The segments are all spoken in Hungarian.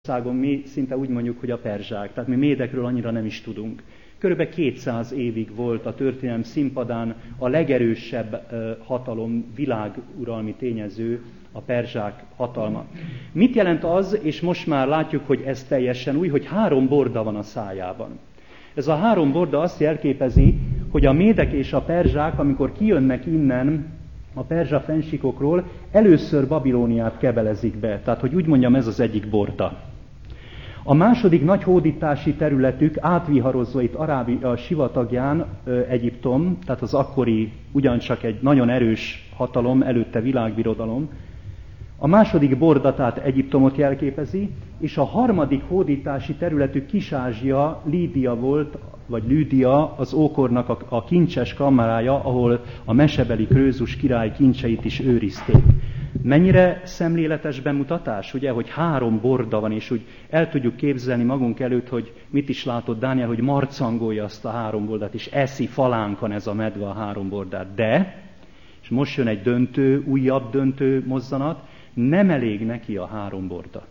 Magyarországon mi szinte úgy mondjuk, hogy a perzsák, tehát mi médekről annyira nem is tudunk. Körülbelül 200 évig volt a történelem színpadán a legerősebb hatalom, világuralmi tényező, a perzsák hatalma. Mit jelent az, és most már látjuk, hogy ez teljesen új, hogy 3 borda van a szájában. Ez a 3 borda azt jelképezi, hogy a médek és a perzsák, amikor kijönnek innen a perzsa fennsíkokról, először Babilóniát kebelezik be. Tehát, hogy úgy mondjam, ez az egyik borda. A második nagy hódítási területük átviharozva itt Arábia sivatagján Egyiptom, tehát az akkori ugyancsak egy nagyon erős hatalom, előtte világbirodalom. A második borda tehát Egyiptomot jelképezi, és a harmadik hódítási területük Kis-Ázsia, Lídia volt, vagy Lüdia, az ókornak a kincses kamrája, ahol a mesebeli Krözus király kincseit is őrizték. Mennyire szemléletes bemutatás, ugye, hogy 3 borda van, és úgy el tudjuk képzelni magunk előtt, hogy mit is látott Dániel, hogy marcangolja azt a 3 bordát, és eszi falánkan ez a medve a 3 bordát. De, és most jön egy döntő, újabb döntő mozzanat, nem elég neki a 3 borda.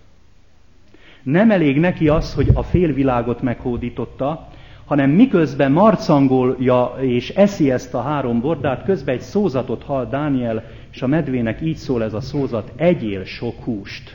Nem elég neki az, hogy a félvilágot meghódította, hanem miközben marcangolja és eszi ezt a 3 bordát, közben egy szózatot hall Dániel, és a medvének így szól ez a szózat: egyél sok húst.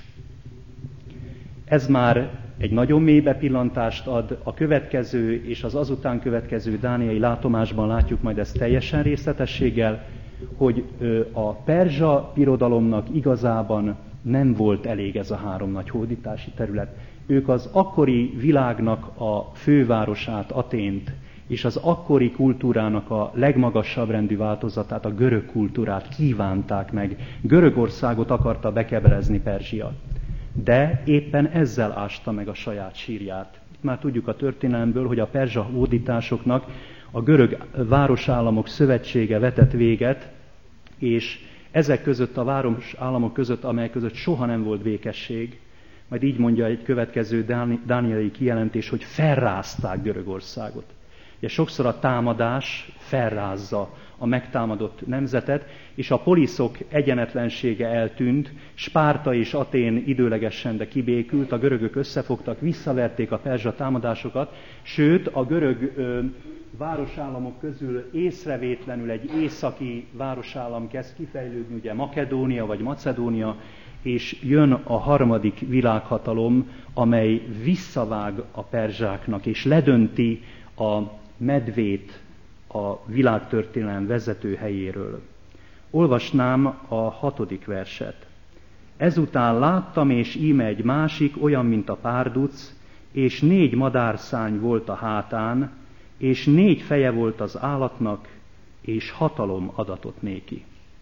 Ez már egy nagyon mély bepillantást ad, a következő és az azután következő dánieli látomásban látjuk majd ezt teljesen részletességgel, hogy a perzsa birodalomnak igazában nem volt elég ez a 3 nagy hódítási terület. Ők az akkori világnak a fővárosát, Athént, és az akkori kultúrának a legmagasabb rendű változatát, a görög kultúrát kívánták meg. Görögországot akarta bekebelezni Perzsia. De éppen ezzel ásta meg a saját sírját. Itt már tudjuk a történelemből, hogy a perzsa hódításoknak a görög városállamok szövetsége vetett véget, és ezek között a városállamok között, amelyek között soha nem volt békesség, majd így mondja egy következő dánieli kijelentés, hogy felrázták Görögországot. Ugye sokszor a támadás felrázza a megtámadott nemzetet, és a poliszok egyenetlensége eltűnt, Spárta és Atén időlegesen, de kibékült, a görögök összefogtak, visszaverték a perzsa támadásokat, sőt a görög városállamok közül észrevétlenül egy északi városállam kezd kifejlődni, ugye Makedónia vagy Macedónia, és jön a harmadik világhatalom, amely visszavág a perzsáknak, és ledönti a medvét a világtörténelem vezető helyéről. Olvasnám a 6. verset. Ezután láttam, és íme egy másik, olyan, mint a párduc, és 4 madárszárny volt a hátán, és 4 feje volt az állatnak, és hatalom adatott néki.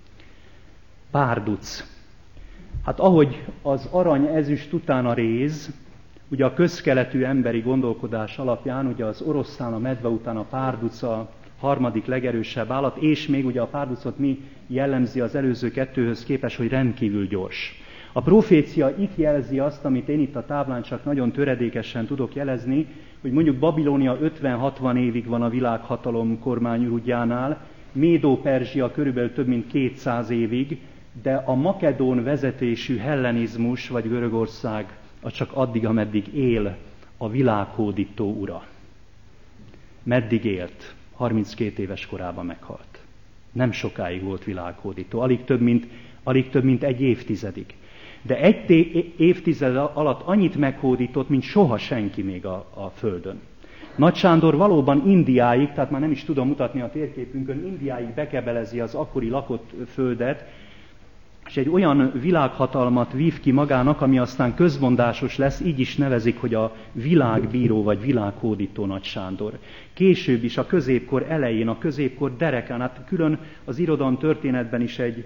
Párduc. Hát ahogy az arany, ezüst után a réz, ugye a közkeletű emberi gondolkodás alapján, ugye az oroszlán, a medve után a párduc a harmadik legerősebb állat, és még ugye a párducot mi jellemzi az előző 2-höz képest, hogy rendkívül gyors. A profécia itt jelzi azt, amit én itt a táblán csak nagyon töredékesen tudok jelezni, hogy mondjuk Babilónia 50-60 évig van a világhatalom kormányútjánál, Médó-Perzsia körülbelül több mint 200 évig, de a makedón vezetésű hellenizmus vagy Görögország az csak addig, ameddig él a világhódító ura. Meddig élt? 32 éves korában meghalt. Nem sokáig volt világhódító, alig több mint egy évtizedig. De egy évtized alatt annyit meghódított, mint soha senki még a Földön. Nagy Sándor valóban Indiáig, tehát már nem is tudom mutatni a térképünkön, Indiáig bekebelezi az akkori lakott földet, és egy olyan világhatalmat vív ki magának, ami aztán közmondásos lesz, így is nevezik, hogy a világbíró vagy világhódító Nagy Sándor. Később is a középkor elején, a középkor derekán, hát külön az irodalom történetben is egy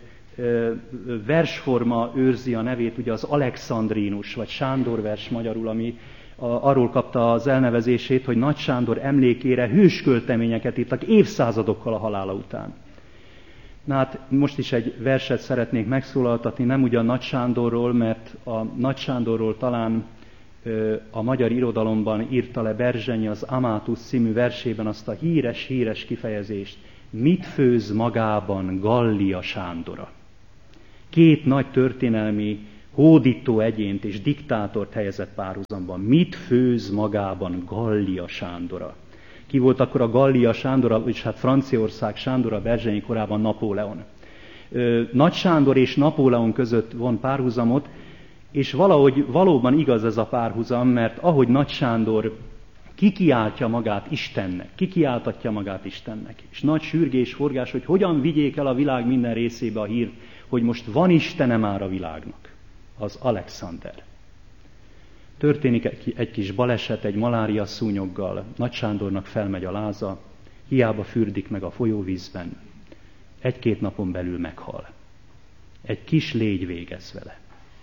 versforma őrzi a nevét, ugye az alexandrinus, vagy Sándorvers magyarul, ami arról kapta az elnevezését, hogy Nagy Sándor emlékére hőskölteményeket írtak évszázadokkal a halála után. Na hát most is egy verset szeretnék megszólaltatni, nem ugyan Nagy Sándorról, mert a Nagy Sándorról talán a magyar irodalomban írta le Berzsenyi az Amátusz című versében azt a híres kifejezést: mit főz magában Gallia Sándora. 2 nagy történelmi hódító egyént és diktátort helyezett párhuzamban. Mit főz magában Gallia Sándora? Ki volt akkor a Gallia Sándora, és hát Franciaország Sándora Berzsenyi korában Napóleon. Nagy Sándor és Napóleon között von párhuzamot, és valahogy valóban igaz ez a párhuzam, mert ahogy Nagy Sándor kikiáltja magát Istennek, kikiáltatja magát Istennek, és nagy sürgés, forgás, hogy hogyan vigyék el a világ minden részébe a hírt, hogy most van Istene már a világnak, az Alexander. Történik egy kis baleset egy malária szúnyoggal, Nagy Sándornak felmegy a láza, hiába fürdik meg a folyóvízben, 1-2 napon belül meghal. Egy kis légy végez vele.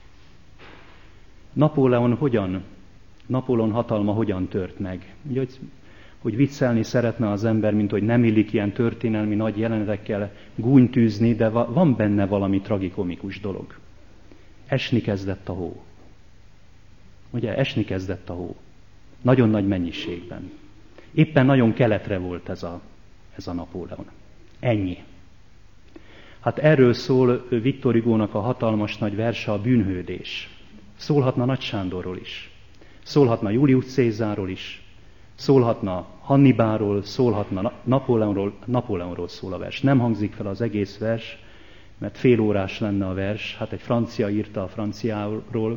Napóleon hatalma hogyan tört meg? Ugye, hogy viccelni szeretne az ember, mint hogy nem illik ilyen történelmi nagy jelenetekkel gúnytűzni, de van benne valami tragikomikus dolog. Esni kezdett a hó. Ugye, esni kezdett a hó. Nagyon nagy mennyiségben. Éppen nagyon keletre volt ez a Napóleon. Ennyi. Hát erről szól Victor Hugónak a hatalmas nagy verse, a Bűnhődés. Szólhatna Nagy Sándorról is. Szólhatna Julius Cézárról is. Szólhatna Hannibálról, szólhatna Napóleonról szól a vers. Nem hangzik fel az egész vers, mert fél órás lenne a vers. Hát egy francia írta a franciáról.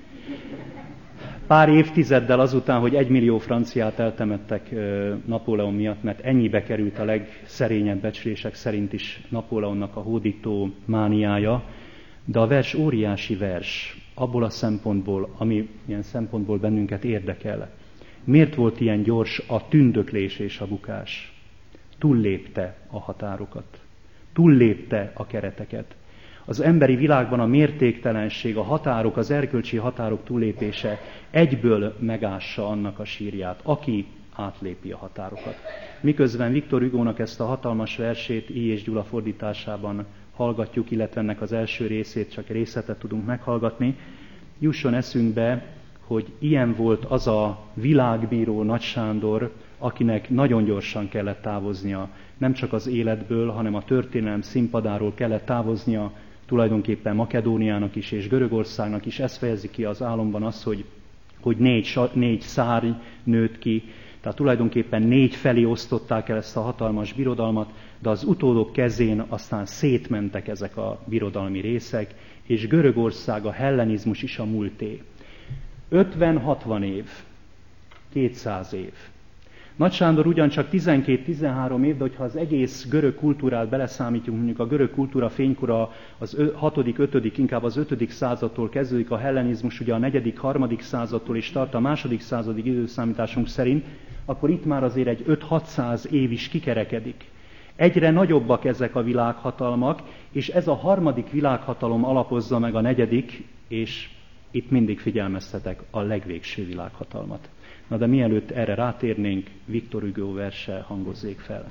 Pár évtizeddel azután, hogy 1 millió franciát eltemettek Napóleon miatt, mert ennyibe került a legszerényebb becslések szerint is Napóleonnak a hódító mániája, de a vers óriási vers, abból a szempontból, ami ilyen szempontból bennünket érdekel. Miért volt ilyen gyors a tündöklés és a bukás? Túllépte a határokat, túllépte a kereteket. Az emberi világban a mértéktelenség, a határok, az erkölcsi határok túllépése egyből megássa annak a sírját, aki átlépi a határokat. Miközben Victor Hugónak ezt a hatalmas versét I. és Gyula fordításában hallgatjuk, illetve ennek az első részét, csak részletet tudunk meghallgatni, jusson eszünkbe, hogy ilyen volt az a világbíró Nagy Sándor, akinek nagyon gyorsan kellett távoznia, nem csak az életből, hanem a történelem színpadáról kellett távoznia, tulajdonképpen Makedóniának is és Görögországnak is. Ez fejezi ki az álomban az, hogy 4 szárny nőtt ki, tehát tulajdonképpen 4 felé osztották el ezt a hatalmas birodalmat, de az utódok kezén aztán szétmentek ezek a birodalmi részek, és Görögország, a hellenizmus is a múlté. 50-60 év, 200 év. Nagy Sándor ugyancsak 12-13 év, de hogyha az egész görög kultúrát beleszámítjuk, mondjuk a görög kultúra fénykora az 6., 5., inkább az 5. századtól kezdődik, a hellenizmus ugye a 4., 3. századtól is tart, a 2. századi időszámításunk szerint, akkor itt már azért egy 5-600 év is kikerekedik. Egyre nagyobbak ezek a világhatalmak, és ez a 3. világhatalom alapozza meg a 4., és itt mindig figyelmeztetek a legvégső világhatalmat. Na de mielőtt erre rátérnénk, Victor Hugo verse hangozzék fel.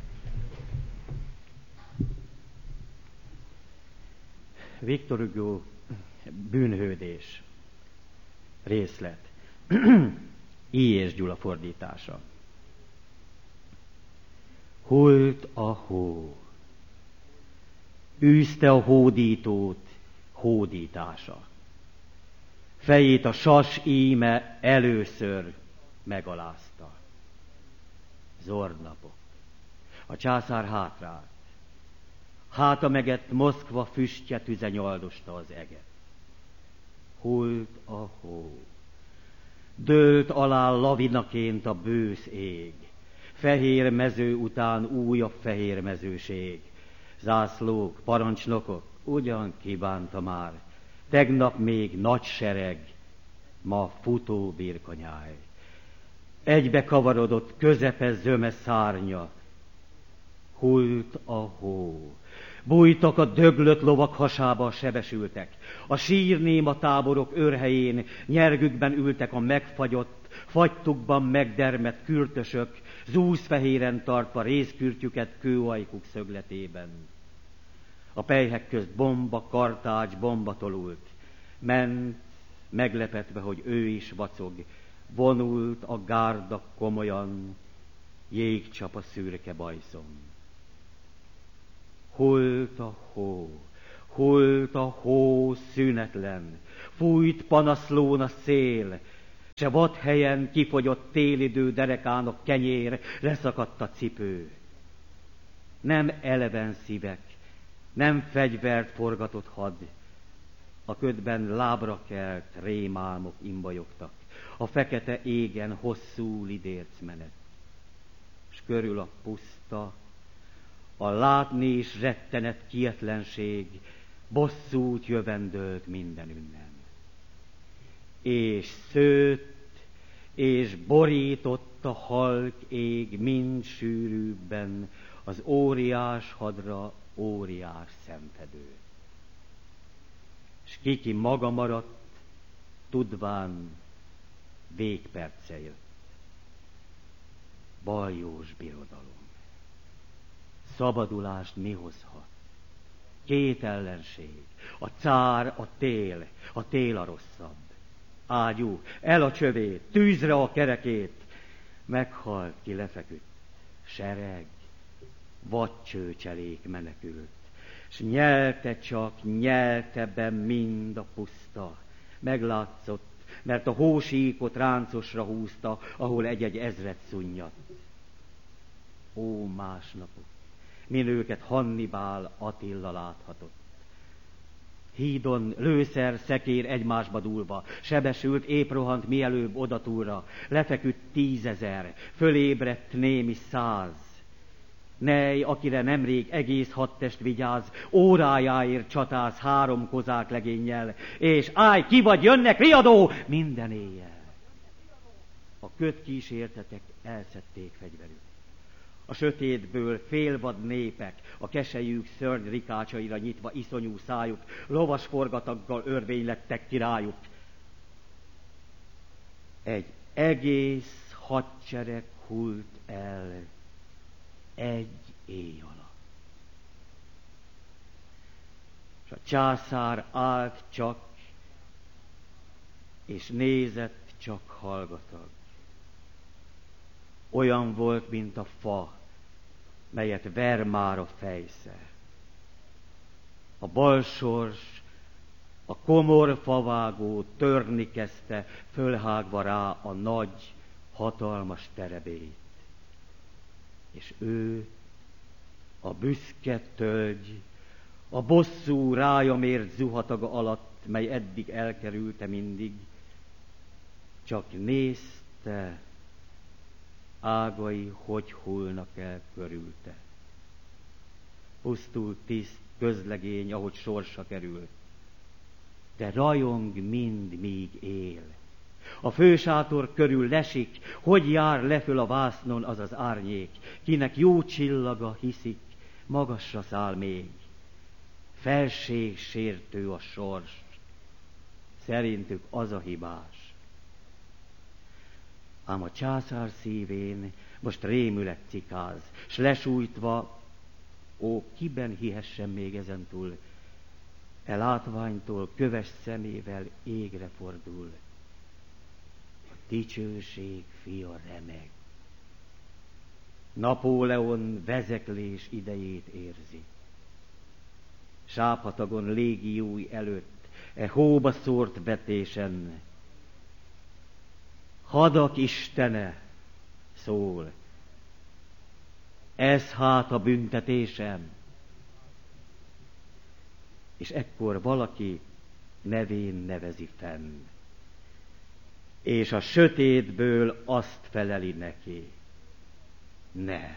Victor Hugo Bűnhődés részlet. I. és Gyula fordítása. Hult a hó, űzte a hódítót hódítása. Fejét a sas íme először megalázta. Zordnapok. A császár hátrált. Háta megett Moszkva füstje tüze nyaldosta az eget. Hult a hó. Dőlt alá lavinaként a bősz ég. Fehér mező után újabb fehér mezőség. Zászlók, parancsnokok, ugyan kibánta már. Tegnap még nagy sereg, ma futó birkanyáj. Egybe kavarodott közepe zöme szárnya. Hult a hó. Bújtak a döglött lovak hasába a sebesültek. A sírnéma táborok őrhelyén nyergükben ültek a megfagyott, fagytukban megdermedt kürtösök, zúzfehéren tartva részkürtjüket kőajkuk szögletében. A pelyhek közt bomba, kartács, bomba tolult. Ment, meglepetve, hogy ő is vacog. Vonult a gárda komolyan, jégcsap a szürke bajszom. Hult a hó, Hult a hó szünetlen, fújt panaszlón a szél, se vadhelyen kifogyott télidő derekának kenyér, leszakadt a cipő. Nem eleven szívek, nem fegyvert forgatott had, a ködben lábra kelt rémálmok imbajogtak, a fekete égen hosszú lidérc menet, s körül a puszta, a látni is rettenet kietlenség, bosszút jövendölt mindenünnen. És szőtt, és borított a halk ég mind sűrűbben az óriás hadra óriás szemfedő. S kiki maga maradt, tudván végperce jött. Baljós birodalom. Szabadulást mi hozhat? Két ellenség, a cár, a tél a rosszabb. Ágyú, el a csövét, tűzre a kerekét, meghalt ki lefeküdt, sereg, vadcsőcselék menekült, s nyelte be mind a puszta, meglátszott, mert a hósíkot ráncosra húzta, ahol egy-egy ezred szunnyadt. Ó, másnapok, min őket Hannibál Attila láthatott. Hídon lőszer, szekér egymásba dúlva, sebesült, épp rohant mielőbb odatúlra, lefeküdt 10 000, fölébredt némi 100. Nej, akire nemrég egész hadtest vigyáz, órájáért csatáz 3 kozák legénnyel, és állj, ki vagy, jönnek, riadó, minden éjjel. A kötkísértetek elszedték fegyverük. A sötétből félvad népek, a keselyük szörny rikácsaira nyitva iszonyú szájuk, lovas forgataggal örvénylettek királyuk. Egy egész hadsereg hult el egy éj alatt. És a császár állt csak, és nézett csak hallgatag. Olyan volt, mint a fa, melyet ver már a fejsze. A balsors, a komor favágó törni kezdte, fölhágva rá a nagy, hatalmas terebét. És ő, a büszke tölgy, a bosszú rája mért zuhataga alatt, mely eddig elkerülte mindig, csak nézte, ágai hogy hullnak el körülte. Pusztul tiszt, közlegény, ahogy sorsa kerül. De rajong mind, míg él. A fősátor körül lesik, hogy jár le föl a vásznon az az árnyék, kinek jó csillaga hiszik, magasra száll még. Felség sértő a sors, szerintük az a hibás. Ám a császár szívén most rémület cikáz, s lesújtva, ó, kiben hihessen még ezentúl, e látványtól köves szemével égre fordul. A dicsőség fia remeg. Napóleon vezeklés idejét érzi. Sáphatagon légiói előtt, e hóba szórt vetésen, hadak istene szól, ez hát a büntetésem. És ekkor valaki nevén nevezi fenn, és a sötétből azt feleli neki, ne.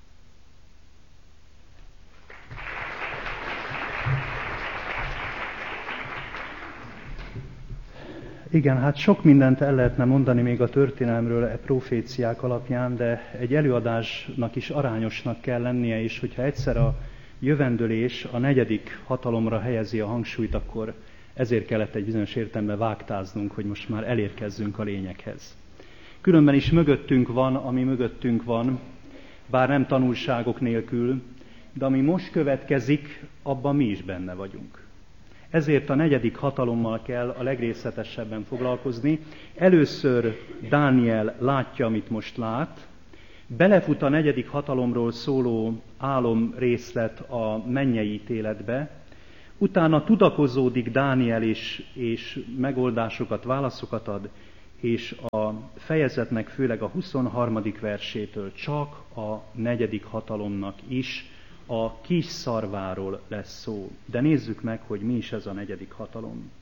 Igen, hát sok mindent el lehetne mondani még a történelmről e proféciák alapján, de egy előadásnak is arányosnak kell lennie, és hogyha egyszer a jövendőlés a 4. hatalomra helyezi a hangsúlyt, akkor ezért kellett egy bizonyos értelemben vágtáznunk, hogy most már elérkezzünk a lényeghez. Különben is mögöttünk van, ami mögöttünk van, bár nem tanulságok nélkül, de ami most következik, abban mi is benne vagyunk. Ezért a 4. hatalommal kell a legrészletesebben foglalkozni. Először Dániel látja, amit most lát, belefut a 4. hatalomról szóló álomrészlet a mennyei ítéletbe, Utána tudakozódik Dániel, és megoldásokat, válaszokat ad, és a fejezetnek főleg a 23. versétől csak a 4. hatalomnak is a kis szarváról lesz szó. De nézzük meg, hogy mi is ez a 4. hatalom.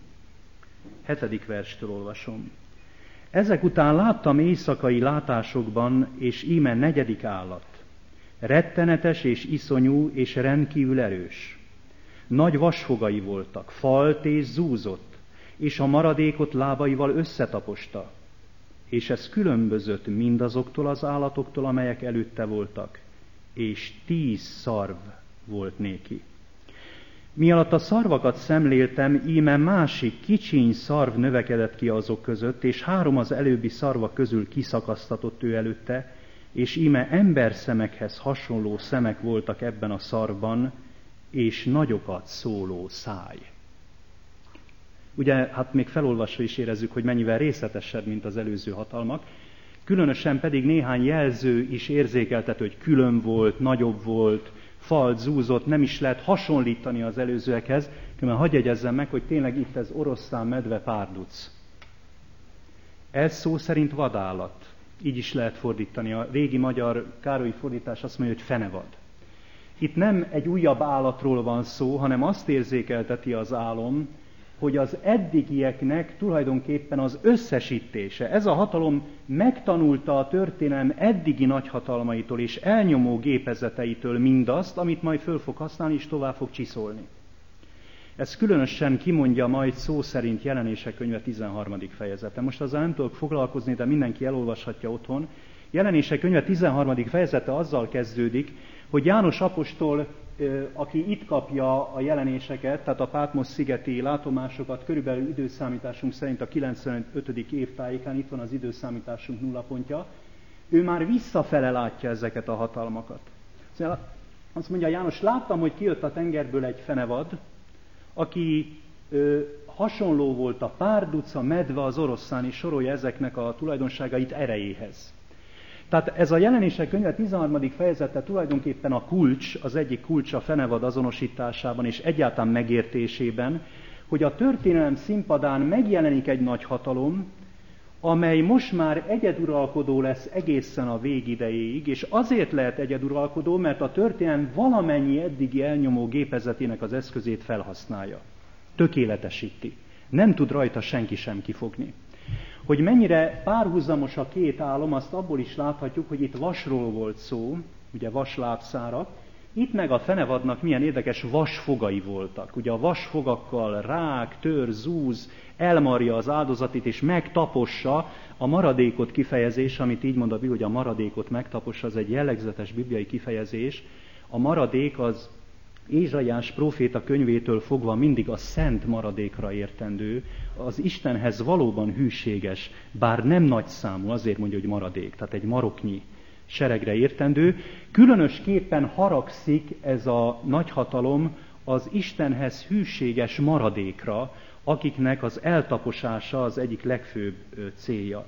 7. verstől olvasom. Ezek után láttam éjszakai látásokban, és íme 4. állat. Rettenetes és iszonyú és rendkívül erős. Nagy vasfogai voltak, falt és zúzott, és a maradékot lábaival összetaposta. És ez különbözött mindazoktól az állatoktól, amelyek előtte voltak, és 10 szarv volt néki. Mi alatt a szarvakat szemléltem, íme másik kicsiny szarv növekedett ki azok között, és 3 az előbbi szarvak közül kiszakasztatott ő előtte, és íme emberszemekhez hasonló szemek voltak ebben a szarvban, és nagyokat szóló száj. Ugye, hát még felolvasva is érezzük, hogy mennyivel részletesebb, mint az előző hatalmak. Különösen pedig néhány jelző is érzékeltető, hogy külön volt, nagyobb volt, falt, zúzott, nem is lehet hasonlítani az előzőekhez. Mert hadd jegyezzem meg, hogy tényleg itt ez oroszlán, medve, párduc. Ez szó szerint vadállat. Így is lehet fordítani. A régi magyar Károlyi fordítás azt mondja, hogy fenevad. Itt nem egy újabb állatról van szó, hanem azt érzékelteti az álom, hogy az eddigieknek tulajdonképpen az összesítése. Ez a hatalom megtanulta a történelem eddigi nagyhatalmaitól és elnyomó gépezeteitől mindazt, amit majd föl fog használni és tovább fog csiszolni. Ez különösen kimondja majd szó szerint Jelenések könyve 13. fejezete. Most azzal nem tudok foglalkozni, de mindenki elolvashatja otthon. Jelenések könyve 13. fejezete azzal kezdődik, hogy János apostol, aki itt kapja a jelenéseket, tehát a Pátmos szigeti látomásokat, körülbelül időszámításunk szerint a 95. év tájékán, itt van az időszámításunk nullapontja, ő már visszafele látja ezeket a hatalmakat. Azt mondja János, láttam, hogy kijött a tengerből egy fenevad, aki hasonló volt a párduc, a medve, az oroszlán, és sorolja ezeknek a tulajdonságait erejéhez. Tehát ez a Jelenések könyve 13. fejezete tulajdonképpen a kulcs, az egyik kulcs a fenevad azonosításában és egyáltalán megértésében, hogy a történelem színpadán megjelenik egy nagy hatalom, amely most már egyeduralkodó lesz egészen a végidejéig, és azért lehet egyeduralkodó, mert a történelem valamennyi eddigi elnyomó gépezetének az eszközét felhasználja. Tökéletesíti. Nem tud rajta senki sem kifogni. Hogy mennyire párhuzamos a két álom, azt abból is láthatjuk, hogy itt vasról volt szó, ugye vaslábszárak, itt meg a fenevadnak milyen érdekes vasfogai voltak. Ugye a vasfogakkal rák, tör, zúz, elmarja az áldozatit, és megtapossa a maradékot kifejezés, amit így mond a Biblia, hogy a maradékot megtapossa, az egy jellegzetes bibliai kifejezés. A maradék az Ézsaiás próféta könyvétől fogva mindig a szent maradékra értendő, az Istenhez valóban hűséges, bár nem nagy számú, azért mondja, hogy maradék, tehát egy maroknyi seregre értendő. Különösképpen haragszik ez a nagyhatalom az Istenhez hűséges maradékra, akiknek az eltaposása az egyik legfőbb célja.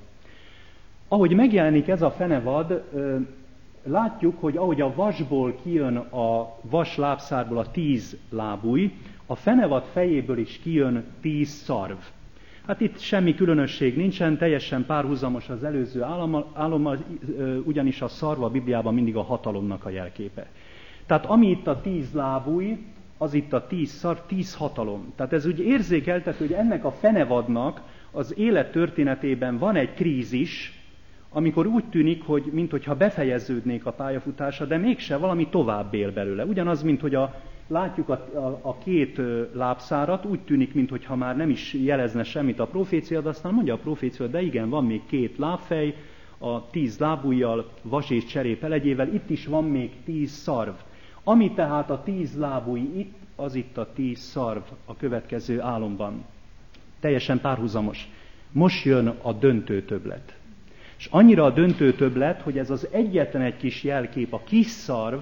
Ahogy megjelenik ez a fenevad, látjuk, hogy ahogy a vasból kijön a vas lábszárból a 10 lábúj, a fenevad fejéből is kijön 10 szarv. Hát itt semmi különösség nincsen, teljesen párhuzamos az előző álommal, ugyanis a szarv a Bibliában mindig a hatalomnak a jelképe. Tehát ami itt a 10 lábúj, az itt a 10 szarv, 10 hatalom. Tehát ez úgy érzékeltető, hogy ennek a fenevadnak az élet történetében van egy krízis, amikor úgy tűnik, hogy minthogyha befejeződnék a pályafutása, de mégse valami tovább él belőle. Ugyanaz, mint hogy látjuk a két lábszárat, úgy tűnik, minthogyha már nem is jelezne semmit a profécia, de aztán mondja a profécia, de igen, van még 2 lábfej, a 10 lábujjal, vas és cserép elegyével, itt is van még 10 szarv. Ami tehát a 10 lábúj itt, az itt a 10 szarv a következő álomban. Teljesen párhuzamos. Most jön a döntő többlet. És annyira a döntő többlet, hogy ez az egyetlen egy kis jelkép, a kis szarv,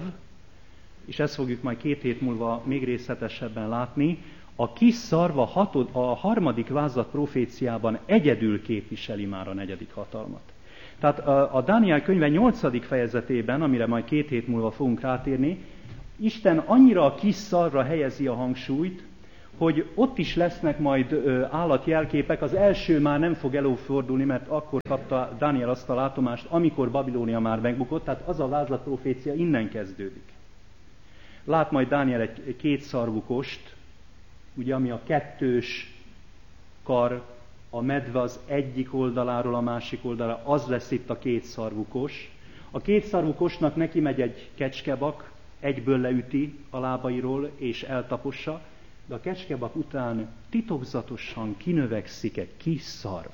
és ezt fogjuk majd 2 hét múlva még részletesebben látni, a kis szarv a 3. vázlat proféciában egyedül képviseli már a 4. hatalmat. Tehát a Dániel könyve 8. fejezetében, amire majd 2 hét múlva fogunk rátérni, Isten annyira a kis szarvra helyezi a hangsúlyt, hogy ott is lesznek majd állatjelképek, az első már nem fog előfordulni, mert akkor kapta Dániel azt a látomást, amikor Babilónia már megbukott, tehát az a vázlatprofécia innen kezdődik. Lát majd Dániel egy kétszarvú kost, ugye, ami a kettős kar, a medve az egyik oldaláról a másik oldalára, az lesz itt a kétszarvú kos. A kétszarvú kosnak neki megy egy kecskebak, egyből leüti a lábairól és eltapossa, de a kecskebak után titokzatosan kinövekszik egy kis szarv.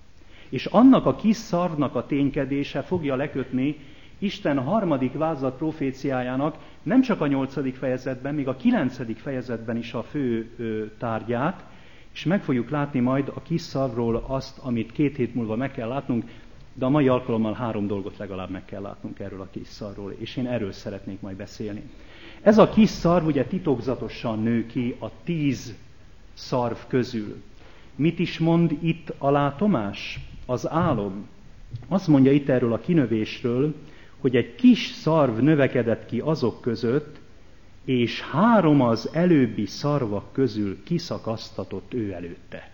És annak a kis szarvnak a ténykedése fogja lekötni Isten harmadik vázlat proféciájának nem csak a 8. fejezetben, még a 9. fejezetben is a fő tárgyát, és meg fogjuk látni majd a kis szarvról azt, amit 2 hét múlva meg kell látnunk, de a mai alkalommal 3 dolgot legalább meg kell látnunk erről a kis szarvról, és én erről szeretnék majd beszélni. Ez a kis szarv ugye titokzatosan nő ki a 10 szarv közül. Mit is mond itt a látomás, az álom? Azt mondja itt erről a kinövésről, hogy egy kis szarv növekedett ki azok között, és 3 az előbbi szarvak közül kiszakasztatott ő előtte.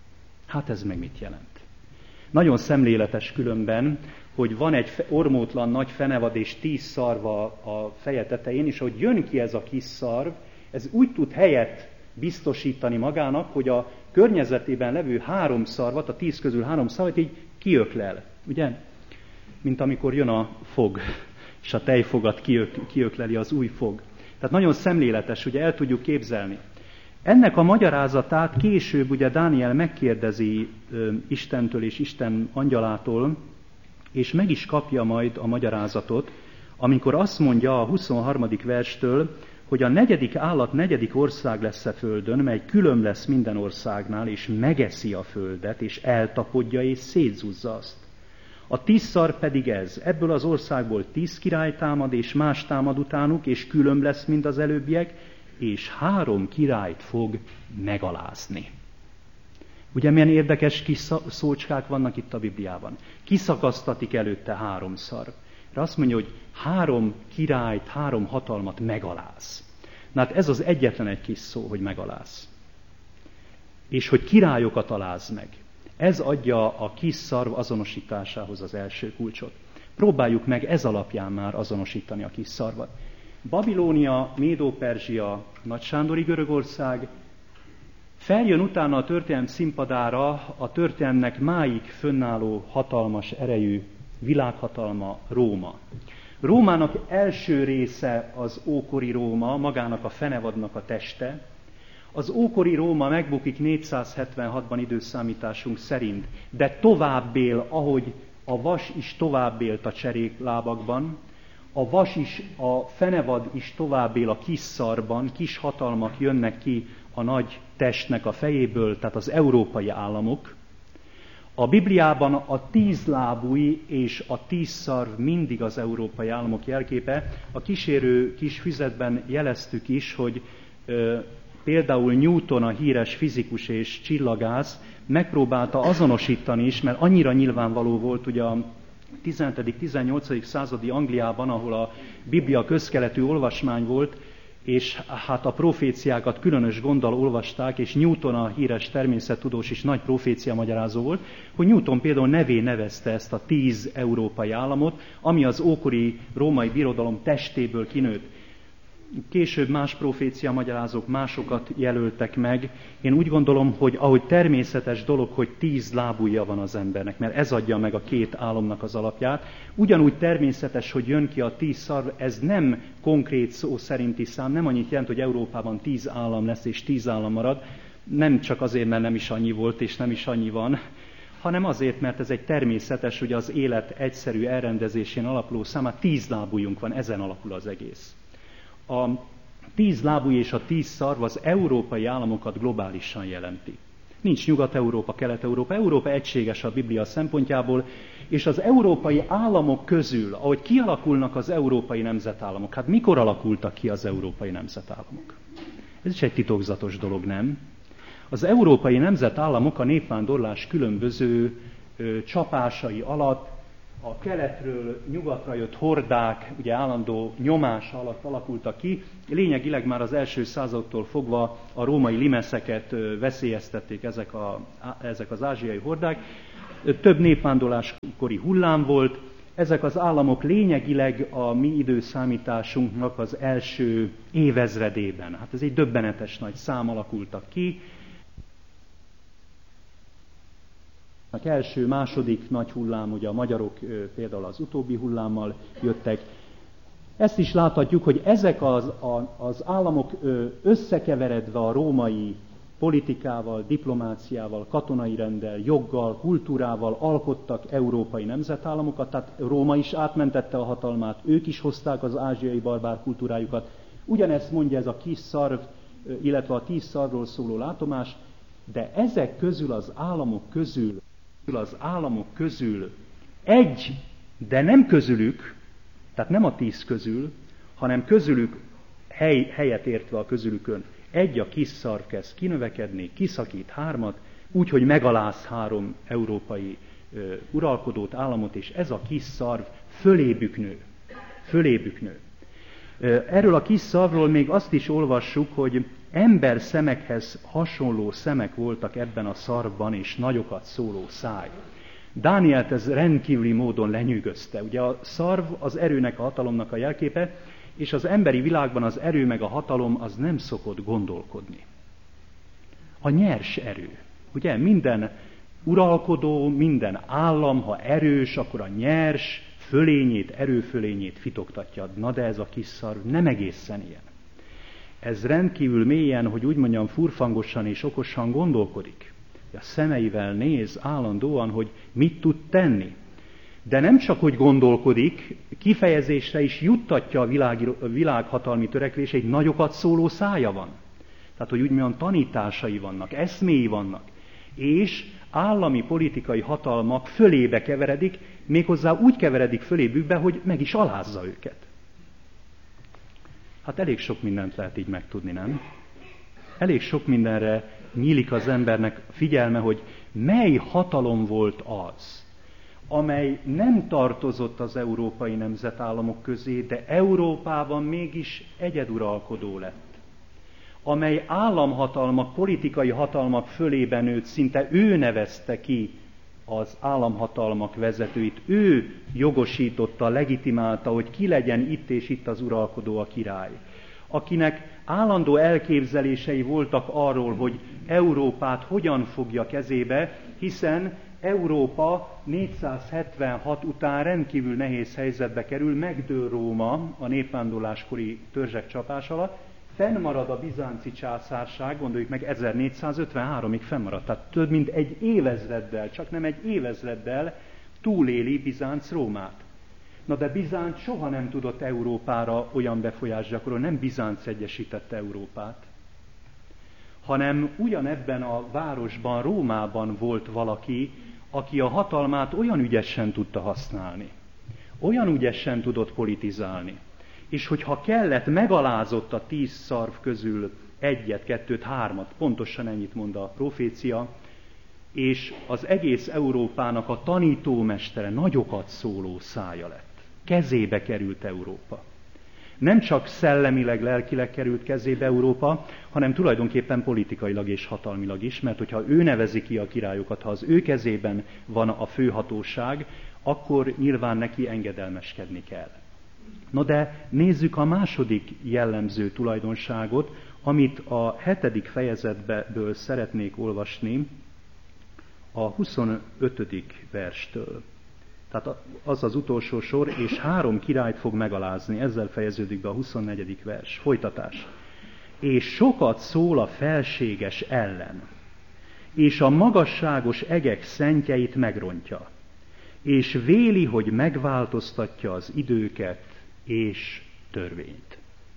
Hát ez meg mit jelent? Nagyon szemléletes különben, hogy van egy ormótlan nagy fenevad és 10 szarva a feje tetején, és ahogy jön ki ez a kis szarv, ez úgy tud helyet biztosítani magának, hogy a környezetében levő 3 szarvat, a 10 közül 3 szarvat így kiöklel. Ugye? Mint amikor jön a fog, és a tejfogat kiökleli az új fog. Tehát nagyon szemléletes, ugye el tudjuk képzelni. Ennek a magyarázatát később ugye Dániel megkérdezi Istentől és Isten angyalától, és meg is kapja majd a magyarázatot, amikor azt mondja a 23. verstől, hogy a 4. állat 4. ország lesz a földön, mely külön lesz minden országnál, és megeszi a földet, és eltapodja, és szétzúzza azt. A 10 szarv pedig ez, ebből az országból 10 király támad, és más támad utánuk, és külön lesz, mint az előbbiek, és 3 királyt fog megalázni. Ugye milyen érdekes kis szócskák vannak itt a Bibliában. Kiszakasztatik előtte 3 szarv. De azt mondja, hogy 3 királyt, 3 hatalmat megaláz. Na hát ez az egyetlen egy kis szó, hogy megaláz. És hogy királyokat aláz meg. Ez adja a kis szarv azonosításához az első kulcsot. Próbáljuk meg ez alapján már azonosítani a kis szarvat. Babilónia, Médó-Perzsia, Nagysándori Görögország, feljön utána a történelem színpadára a történelemnek máig fönnálló hatalmas erejű világhatalma, Róma. Rómának első része az ókori Róma, magának a fenevadnak a teste. Az ókori Róma megbukik 476-ban időszámításunk szerint, de tovább él, ahogy a vas is tovább élt a cseréklábakban, a vas is, a fenevad is tovább él a kis szarban, kis hatalmak jönnek ki a nagy testnek a fejéből, tehát az európai államok. A Bibliában a 10 lábúj és a 10 szarv mindig az európai államok jelképe. A kísérő kis füzetben jeleztük is, hogy például Newton, a híres fizikus és csillagász megpróbálta azonosítani is, mert annyira nyilvánvaló volt ugye a 17.-18. századi Angliában, ahol a Biblia közkeletű olvasmány volt, és hát a proféciákat különös gonddal olvasták, és Newton, a híres természettudós is nagy profécia magyarázó volt, hogy Newton például nevezte ezt a 10 európai államot, ami az ókori római birodalom testéből kinőtt. Később más profécia magyarázók másokat jelöltek meg. Én úgy gondolom, hogy ahogy természetes dolog, hogy 10 lábúja van az embernek, mert ez adja meg a 2 álomnak az alapját, ugyanúgy természetes, hogy jön ki a 10 szarv, ez nem konkrét szó szerinti szám, nem annyit jelent, hogy Európában 10 állam lesz és 10 állam marad, nem csak azért, mert nem is annyi volt és nem is annyi van, hanem azért, mert ez egy természetes, hogy az élet egyszerű elrendezésén alapuló számát 10 lábújunk van, ezen alapul az egész. A 10 lábúj és a 10 szarv az európai államokat globálisan jelenti. Nincs Nyugat-Európa, Kelet-Európa, Európa egységes a Biblia szempontjából, és az európai államok közül, ahogy kialakulnak az európai nemzetállamok, hát mikor alakultak ki az európai nemzetállamok? Ez is egy titokzatos dolog, nem? Az európai nemzetállamok a népvándorlás különböző csapásai alatt a keletről nyugatra jött hordák ugye állandó nyomás alatt alakultak ki. Lényegileg már az első századtól fogva a római limeszeket veszélyeztették ezek az ázsiai hordák. Több népvándorláskori hullám volt. Ezek az államok lényegileg a mi időszámításunknak az első évezredében. Hát ez egy döbbenetes nagy szám alakultak ki. Az első, második nagy hullám, ugye a magyarok például az utóbbi hullámmal jöttek. Ezt is láthatjuk, hogy ezek az államok összekeveredve a római politikával, diplomáciával, katonai renddel, joggal, kultúrával alkottak európai nemzetállamokat, tehát Róma is átmentette a hatalmát, ők is hozták az ázsiai barbár kultúrájukat. Ugyanezt mondja ez a kis szarv, illetve a 10 szarvról szóló látomás, de ezek közül az államok közül egy, de nem közülük, tehát nem a 10 közül, hanem közülük helyet értve a közülükön, egy a kis szarv kezd kinövekedni, kiszakít 3, úgyhogy megaláz 3 európai uralkodót, államot, és ez a kis szarv fölébük nő. Erről a kis szarvról még azt is olvassuk, hogy ember szemekhez hasonló szemek voltak ebben a szarvban, és nagyokat szóló száj. Dánielt ez rendkívüli módon lenyűgözte. Ugye a szarv az erőnek, a hatalomnak a jelképe, és az emberi világban az erő meg a hatalom az nem szokott gondolkodni. A nyers erő. Ugye minden uralkodó, minden állam, ha erős, akkor a nyers fölényét, erőfölényét fitoktatja. Na de ez a kis szarv nem egészen ilyen. Ez rendkívül mélyen, hogy úgy mondjam, furfangosan és okosan gondolkodik. A szemeivel néz állandóan, hogy mit tud tenni. De nem csak, hogy gondolkodik, kifejezésre is juttatja a világhatalmi törekvéseit, nagyokat szóló szája van. Tehát, hogy úgy mondjam, tanításai vannak, eszméi vannak. És állami politikai hatalmak fölébe keveredik, méghozzá úgy keveredik fölébükbe, hogy meg is alázza őket. Hát elég sok mindent lehet így megtudni, nem? Elég sok mindenre nyílik az embernek figyelme, hogy mely hatalom volt az, amely nem tartozott az európai nemzetállamok közé, de Európában mégis egyeduralkodó lett. Amely államhatalmak, politikai hatalmak fölében nőtt, szinte ő nevezte ki az államhatalmak vezetőit, ő jogosította, legitimálta, hogy ki legyen itt és itt az uralkodó, a király. Akinek állandó elképzelései voltak arról, hogy Európát hogyan fogja kezébe, hiszen Európa 476 után rendkívül nehéz helyzetbe kerül, megdől Róma a népvándorláskori törzsek csapás alatt, fennmarad a bizánci császárság, gondoljuk meg 1453-ig fennmaradt, tehát több mint egy évezreddel, csak nem egy évezreddel túléli Bizánc Rómát. Na de Bizánc soha nem tudott Európára olyan befolyást gyakorolni, nem Bizánc egyesítette Európát, hanem ugyanebben a városban, Rómában volt valaki, aki a hatalmát olyan ügyesen tudta használni, olyan ügyesen tudott politizálni, és hogyha kellett, megalázott a 10 szarv közül 1, 2, 3, pontosan ennyit mond a profécia, és az egész Európának a tanítómestere, nagyokat szóló szája lett. Kezébe került Európa. Nem csak szellemileg, lelkileg került kezébe Európa, hanem tulajdonképpen politikailag és hatalmilag is, mert hogyha ő nevezi ki a királyokat, ha az ő kezében van a főhatóság, akkor nyilván neki engedelmeskedni kell. Na de nézzük a második jellemző tulajdonságot, amit a 7. fejezetből szeretnék olvasni, a 25. verstől. Tehát az az utolsó sor, és 3 királyt fog megalázni. Ezzel fejeződik be a 24. vers. Folytatás. És sokat szól a felséges ellen, és a magasságos egek szentjeit megrontja, és véli, hogy megváltoztatja az időket és törvényt.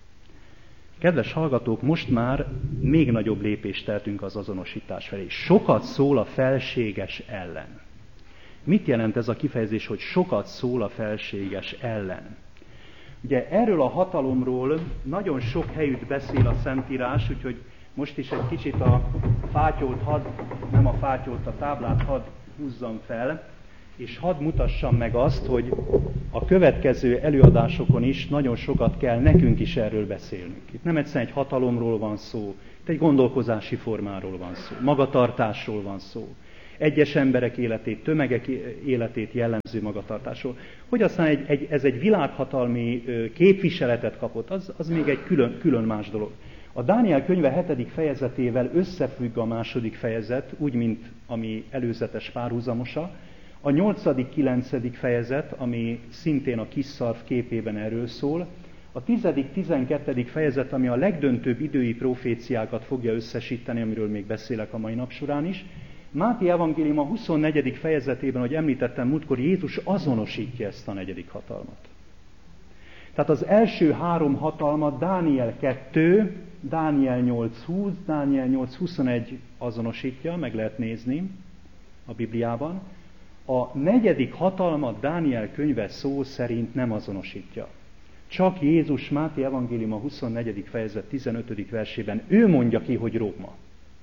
Kedves hallgatók, most már még nagyobb lépést tehetünk az azonosítás felé. Sokat szól a felséges ellen. Mit jelent ez a kifejezés, hogy sokat szól a felséges ellen? Ugye erről a hatalomról nagyon sok helyütt beszél a Szentírás, úgyhogy most is egy kicsit a táblát hadd húzzam fel, és hadd mutassam meg azt, hogy a következő előadásokon is nagyon sokat kell nekünk is erről beszélnünk. Itt nem egyszerűen egy hatalomról van szó, itt egy gondolkozási formáról van szó, magatartásról van szó, egyes emberek életét, tömegek életét jellemző magatartásról. Hogy aztán ez egy világhatalmi képviseletet kapott, az még egy külön más dolog. A Dániel könyve 7. fejezetével összefügg a második fejezet, úgy, mint ami előzetes párhuzamosa. A 8., 9. fejezet, ami szintén a kis szarv képében erről szól. A 10., 12. fejezet, ami a legdöntőbb idői proféciákat fogja összesíteni, amiről még beszélek a mai nap során is. Máté evangélium a 24. fejezetében, ahogy említettem múltkor, Jézus azonosítja ezt a negyedik hatalmat. Tehát az első 3 hatalmat Dániel 2, Dániel 8.20, Dániel 8.21 azonosítja, meg lehet nézni a Bibliában. A negyedik hatalmat Dániel könyve szó szerint nem azonosítja. Csak Jézus Máté evangélium a 24. fejezet 15. versében ő mondja ki, hogy Róma.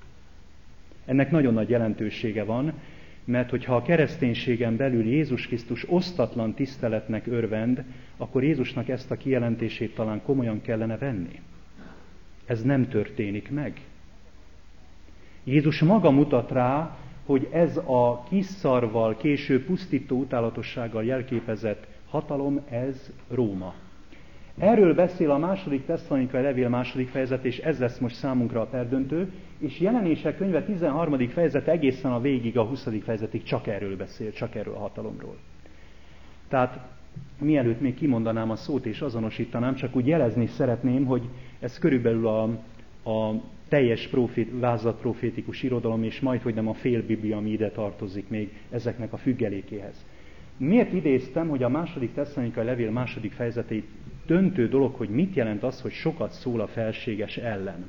Ennek nagyon nagy jelentősége van, mert hogyha a kereszténységen belül Jézus Krisztus osztatlan tiszteletnek örvend, akkor Jézusnak ezt a kijelentését talán komolyan kellene venni. Ez nem történik meg. Jézus maga mutat rá, hogy ez a kis szarvval, később pusztító utálatossággal jelképezett hatalom, ez Róma. Erről beszél a 2. Tesszalonikai levél 2. fejezet, és ez lesz most számunkra a perdöntő, és Jelenések könyve 13. fejezet egészen a végig, a 20. fejezetig csak erről beszél, csak erről a hatalomról. Tehát mielőtt még kimondanám a szót és azonosítanám, csak úgy jelezni szeretném, hogy ez körülbelül a teljes vázlatprofétikus irodalom, és majdhogy nem a fél Biblia, ami ide tartozik még ezeknek a függelékéhez. Miért idéztem, hogy a 2. Tesszalonikai levél 2. fejezetét döntő dolog, hogy mit jelent az, hogy sokat szól a felséges ellen?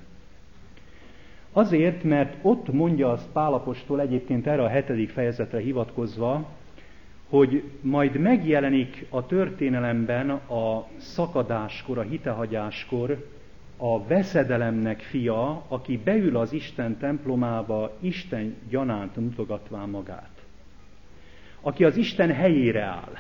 Azért, mert ott mondja az Pál apostol egyébként erre a 7. fejezetre hivatkozva, hogy majd megjelenik a történelemben a szakadáskor, a hitehagyáskor a veszedelemnek fia, aki beül az Isten templomába, Isten gyanánt mutogatván magát. Aki az Isten helyére áll.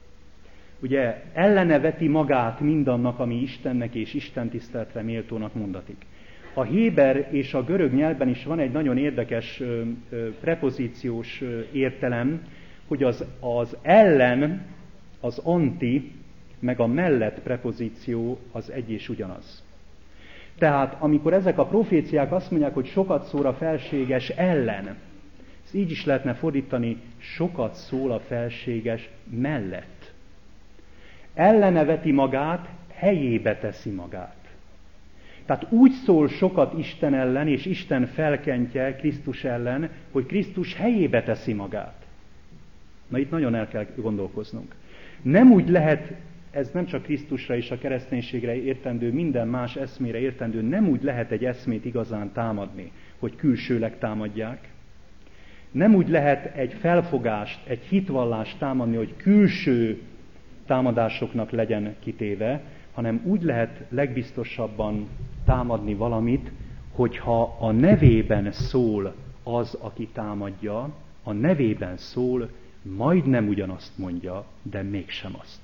Ugye ellene veti magát mindannak, ami Istennek és Isten tiszteletre méltónak mondatik. A héber és a görög nyelvben is van egy nagyon érdekes prepozíciós értelem, hogy az ellen, az anti, meg a mellett prepozíció az egy és ugyanaz. Tehát amikor ezek a proféciák azt mondják, hogy sokat szól a felséges ellen, ezt így is lehetne fordítani, sokat szól a felséges mellett. Ellene veti magát, helyébe teszi magát. Tehát úgy szól sokat Isten ellen, és Isten felkentje Krisztus ellen, hogy Krisztus helyébe teszi magát. Na itt nagyon el kell gondolkoznunk. Nem úgy lehet, ez nem csak Krisztusra és a kereszténységre értendő, minden más eszmére értendő, nem úgy lehet egy eszmét igazán támadni, hogy külsőleg támadják. Nem úgy lehet egy felfogást, egy hitvallást támadni, hogy külső támadásoknak legyen kitéve, hanem úgy lehet legbiztosabban támadni valamit, hogyha a nevében szól az, aki támadja, a nevében szól, majdnem ugyanazt mondja, de mégsem azt.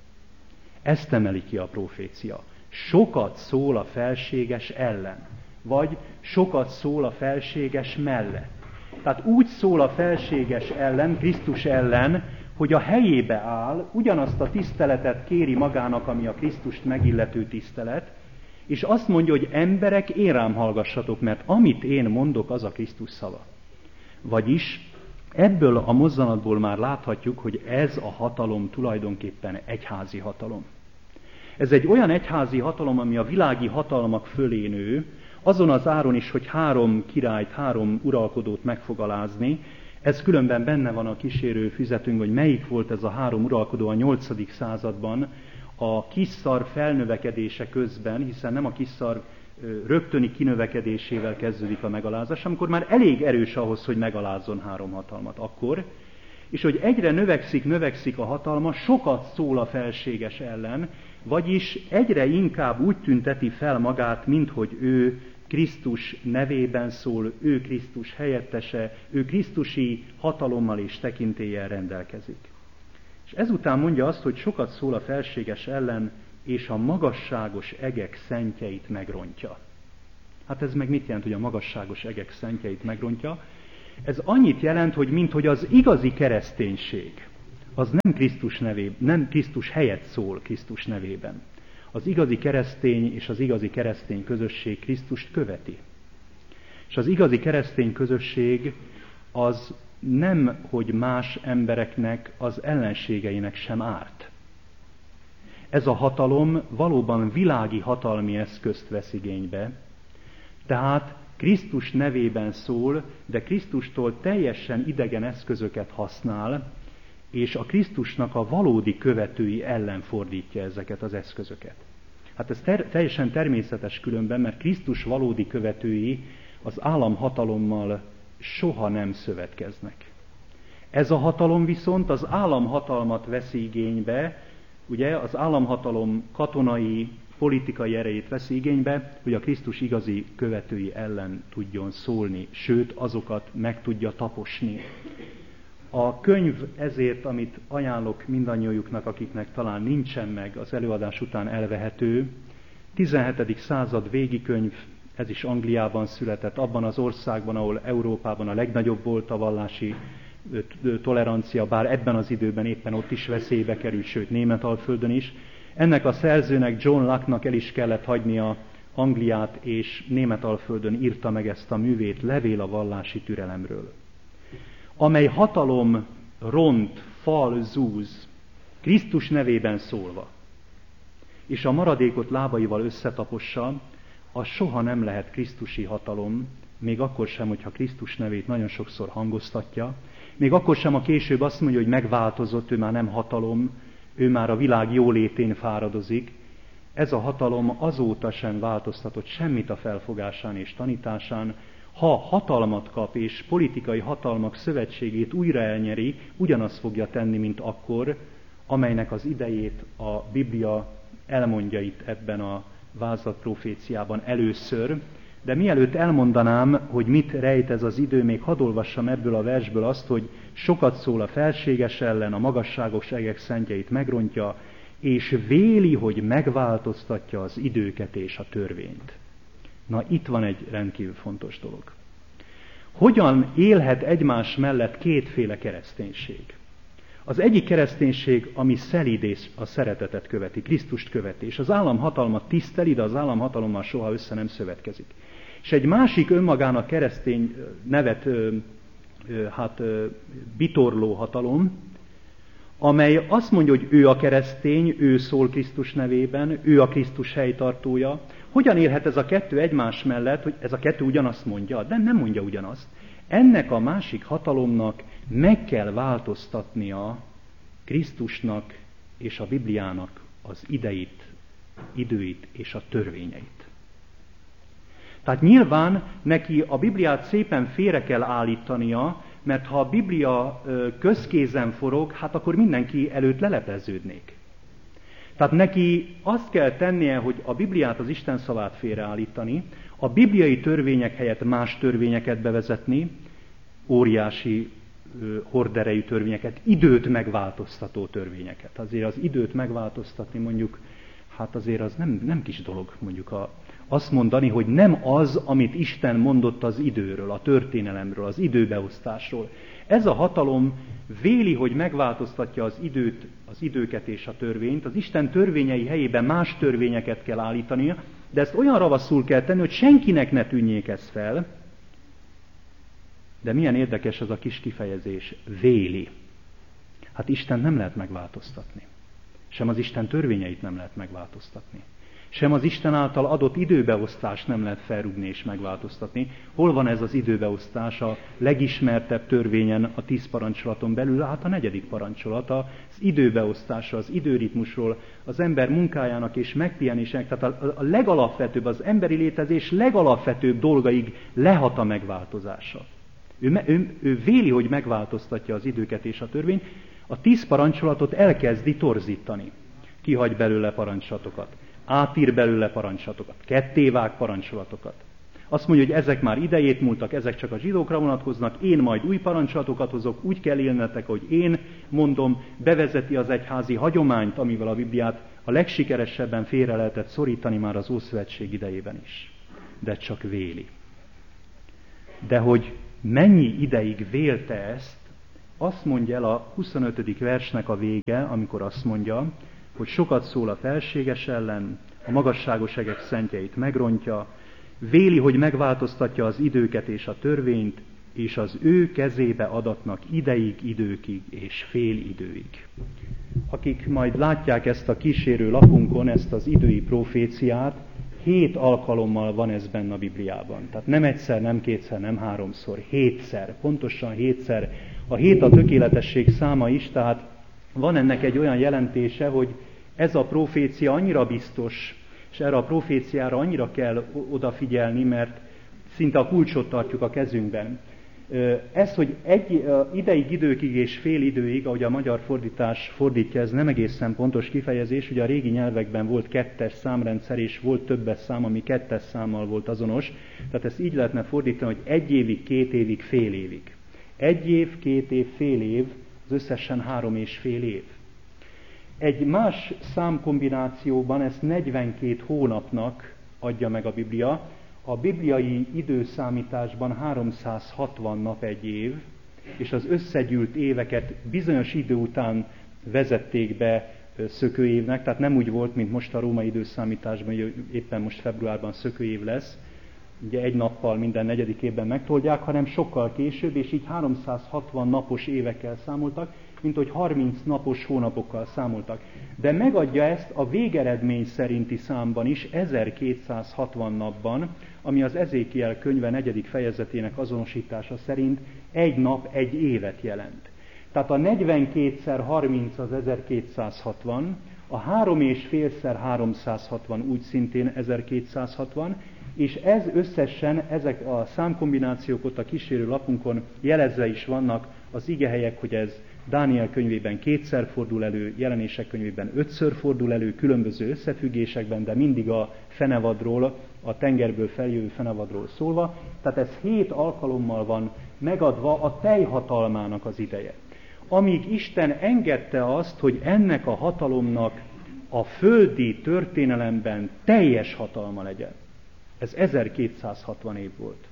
Ezt emeli ki a profécia. Sokat szól a felséges ellen, vagy sokat szól a felséges mellett. Tehát úgy szól a felséges ellen, Krisztus ellen, hogy a helyébe áll, ugyanazt a tiszteletet kéri magának, ami a Krisztust megillető tisztelet, és azt mondja, hogy emberek, én rám hallgassatok, mert amit én mondok, az a Krisztus szava. Vagyis ebből a mozzanatból már láthatjuk, hogy ez a hatalom tulajdonképpen egyházi hatalom. Ez egy olyan egyházi hatalom, ami a világi hatalmak fölé nő, azon az áron is, hogy 3 királyt, 3 uralkodót meg fog alázni. Ez különben benne van a kísérő füzetünkben, hogy melyik volt ez a 3 uralkodó a 8. században a kisszarv felnövekedése közben, hiszen nem a kisszarv rögtöni kinövekedésével kezdődik a megalázás, amikor már elég erős ahhoz, hogy megalázzon 3 hatalmat akkor, és hogy egyre növekszik a hatalma, sokat szól a felséges ellen, vagyis egyre inkább úgy tünteti fel magát, minthogy ő Krisztus nevében szól, ő Krisztus helyettese, ő krisztusi hatalommal és tekintéllyel rendelkezik. És ezután mondja azt, hogy sokat szól a felséges ellen, és a magasságos egek szentjeit megrontja. Hát ez meg mit jelent, hogy a magasságos egek szentjeit megrontja? Ez annyit jelent, hogy minthogy az igazi kereszténység, az nem Krisztus helyett szól Krisztus nevében. Az igazi keresztény és az igazi keresztény közösség Krisztust követi. És az igazi keresztény közösség az nem, hogy más embereknek, az ellenségeinek sem árt. Ez a hatalom valóban világi hatalmi eszközt vesz igénybe, tehát Krisztus nevében szól, de Krisztustól teljesen idegen eszközöket használ, és a Krisztusnak a valódi követői ellen fordítja ezeket az eszközöket. Hát ez teljesen természetes különben, mert Krisztus valódi követői az államhatalommal soha nem szövetkeznek. Ez a hatalom viszont az államhatalmat veszi igénybe, ugye az államhatalom katonai, politikai erejét veszi igénybe, hogy a Krisztus igazi követői ellen tudjon szólni, sőt azokat meg tudja taposni. A könyv ezért, amit ajánlok mindannyiójuknak, akiknek talán nincsen meg, az előadás után elvehető, 17. század végi könyv, ez is Angliában született, abban az országban, ahol Európában a legnagyobb volt a vallási tolerancia, bár ebben az időben éppen ott is veszélybe került, sőt Németalföldön is. Ennek a szerzőnek, John Locke-nak el is kellett hagynia Angliát, és Németalföldön írta meg ezt a művét, Levél a vallási türelemről. Amely hatalom ront, fal, zúz, Krisztus nevében szólva, és a maradékot lábaival összetapossa, az soha nem lehet krisztusi hatalom, még akkor sem, hogyha Krisztus nevét nagyon sokszor hangoztatja, még akkor sem, ha később azt mondja, hogy megváltozott, ő már nem hatalom, ő már a világ jólétén fáradozik. Ez a hatalom azóta sem változtatott semmit a felfogásán és tanításán. Ha hatalmat kap és politikai hatalmak szövetségét újra elnyeri, ugyanazt fogja tenni, mint akkor, amelynek az idejét a Biblia elmondja itt ebben a vázlatproféciában először. De mielőtt elmondanám, hogy mit rejt ez az idő, még hadd olvassam ebből a versből azt, hogy sokat szól a felséges ellen, a magasságos egek szentjeit megrontja, és véli, hogy megváltoztatja az időket és a törvényt. Na, itt van egy rendkívül fontos dolog. Hogyan élhet egymás mellett kétféle kereszténység? Az egyik kereszténység, ami szelíd és a szeretetet követi, Krisztust követi, és az államhatalmat tiszteli, de az államhatalommal soha össze nem szövetkezik. És egy másik önmagának keresztény nevet bitorló hatalom, amely azt mondja, hogy ő a keresztény, ő szól Krisztus nevében, ő a Krisztus helytartója. Hogyan élhet ez a kettő egymás mellett, hogy ez a kettő ugyanazt mondja? De nem mondja ugyanazt. Ennek a másik hatalomnak meg kell változtatnia Krisztusnak és a Bibliának az időit és a törvényeit. Tehát nyilván neki a Bibliát szépen félre kell állítania, mert ha a Biblia közkézen forog, hát akkor mindenki előtt lelepleződnék. Tehát neki azt kell tennie, hogy a Bibliát, az Isten szavát félreállítani, a bibliai törvények helyett más törvényeket bevezetni, óriási horderejű törvényeket, időt megváltoztató törvényeket. Azért az időt megváltoztatni mondjuk, hát azért az nem kis dolog mondjuk azt mondani, hogy nem az, amit Isten mondott az időről, a történelemről, az időbeosztásról. Ez a hatalom véli, hogy megváltoztatja az időket és a törvényt. Az Isten törvényei helyében más törvényeket kell állítania, de ezt olyan ravaszul kell tenni, hogy senkinek ne tűnjék ez fel. De milyen érdekes az a kis kifejezés, véli. Hát Isten nem lehet megváltoztatni. Sem az Isten törvényeit nem lehet megváltoztatni. Sem az Isten által adott időbeosztást nem lehet felrúgni és megváltoztatni. Hol van ez az időbeosztás? A legismertebb törvényen, a 10 parancsolaton belül, hát a 4. parancsolata, az időbeosztása, az időritmusról, az ember munkájának és megpihenésének, tehát a legalapvetőbb, az emberi létezés legalapvetőbb dolgaig lehat a megváltozása. Ő véli, hogy megváltoztatja az időket és a törvényt, a 10 parancsolatot elkezdi torzítani. Kihagy belőle parancsolatokat, átír belőle parancsolatokat, kettévág parancsolatokat. Azt mondja, hogy ezek már idejét múltak, ezek csak a zsidókra vonatkoznak, én majd új parancsolatokat hozok, úgy kell élnetek, hogy én mondom, bevezeti az egyházi hagyományt, amivel a Bibliát a legsikeresebben félre lehetett szorítani már az Ószövetség idejében is. De csak véli. De hogy mennyi ideig vélte ezt, azt mondja el a 25. versnek a vége, amikor azt mondja, hogy sokat szól a felséges ellen, a magasságos egek szentjeit megrontja, véli, hogy megváltoztatja az időket és a törvényt, és az ő kezébe adatnak ideig, időkig és fél időig. Akik majd látják ezt a kísérő lapunkon, ezt az idői proféciát, 7 alkalommal van ez benne a Bibliában. Tehát nem egyszer, nem kétszer, nem 3-szor, 7-szer, pontosan 7-szer. A 7 a tökéletesség száma is, tehát van ennek egy olyan jelentése, hogy ez a profécia annyira biztos, és erre a proféciára annyira kell odafigyelni, mert szinte a kulcsot tartjuk a kezünkben. Ez, hogy ideig, időkig és fél időig, ahogy a magyar fordítás fordítja, ez nem egészen pontos kifejezés, ugye a régi nyelvekben volt 2-es számrendszer, és volt többes szám, ami 2-es számmal volt azonos, tehát ezt így lehetne fordítani, hogy 1 évig, 2 évig, fél évig. 1 év, 2 év, fél év, az összesen 3,5 év. Egy más számkombinációban ezt 42 hónapnak adja meg a Biblia. A bibliai időszámításban 360 nap egy év, és az összegyűlt éveket bizonyos idő után vezették be szökőévnek, tehát nem úgy volt, mint most a római időszámításban, hogy éppen most februárban szökőév lesz, ugye 1 nappal minden 4. évben megtoldják, hanem sokkal később, és így 360 napos évekkel számoltak, mint hogy 30 napos hónapokkal számoltak. De megadja ezt a végeredmény szerinti számban is, 1260 napban, ami az Ezékiel könyve 4. fejezetének azonosítása szerint 1 nap 1 évet jelent. Tehát a 42x30 az 1260, a 3,5x360 úgy szintén 1260, és ez összesen, ezek a számkombinációk ott a kísérő lapunkon jelezve is vannak az igehelyek, hogy ez Dániel könyvében 2-szer fordul elő, Jelenések könyvében 5-ször fordul elő, különböző összefüggésekben, de mindig a fenevadról, a tengerből feljövő fenevadról szólva. Tehát ez 7 alkalommal van megadva a teljhatalmának az ideje. Amíg Isten engedte azt, hogy ennek a hatalomnak a földi történelemben teljes hatalma legyen. Ez 1260 év volt.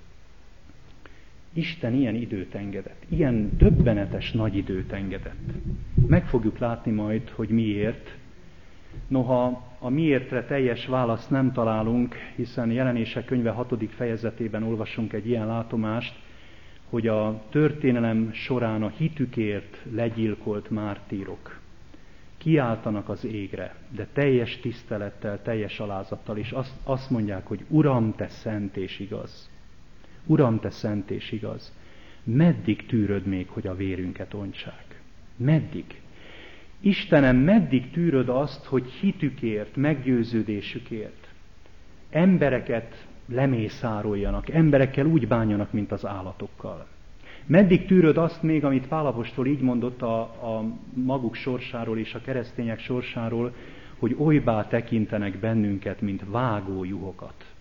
Isten ilyen időt engedett, ilyen döbbenetes nagy időt engedett. Meg fogjuk látni majd, hogy miért. Noha a miértre teljes választ nem találunk, hiszen Jelenések könyve 6. fejezetében olvasunk egy ilyen látomást, hogy a történelem során a hitükért legyilkolt mártírok kiáltanak az égre, de teljes tisztelettel, teljes alázattal, és azt mondják, hogy Uram, te szent és igaz. Uram, te szent és igaz. Meddig tűröd még, hogy a vérünket ontsák? Meddig? Istenem, meddig tűröd azt, hogy hitükért, meggyőződésükért embereket lemészároljanak, emberekkel úgy bánjanak, mint az állatokkal? Meddig tűröd azt még, amit Pál apostol így mondott a maguk sorsáról és a keresztények sorsáról, hogy olybá tekintenek bennünket, mint vágó juhokat?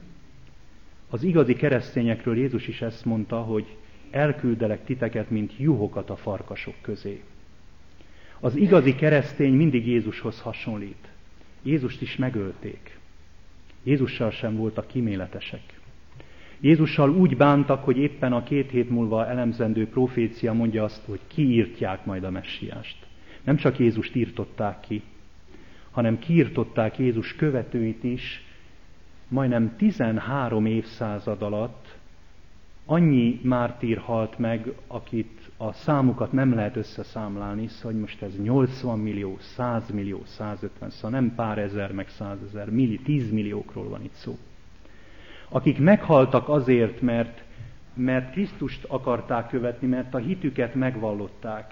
Az igazi keresztényekről Jézus is ezt mondta, hogy elküldelek titeket, mint juhokat a farkasok közé. Az igazi keresztény mindig Jézushoz hasonlít. Jézust is megölték. Jézussal sem voltak kíméletesek. Jézussal úgy bántak, hogy éppen a 2 hét múlva elemzendő profécia mondja azt, hogy kiírtják majd a messiást. Nem csak Jézust írtották ki, hanem kiírtották Jézus követőit is. Majdnem 13 évszázad alatt annyi mártír halt meg, akit a számukat nem lehet összeszámlálni, szóval most ez 80 millió, 100 millió, 150, szóval nem pár ezer, meg 100 000, 10 milliókról van itt szó. Akik meghaltak azért, mert Krisztust akarták követni, mert a hitüket megvallották,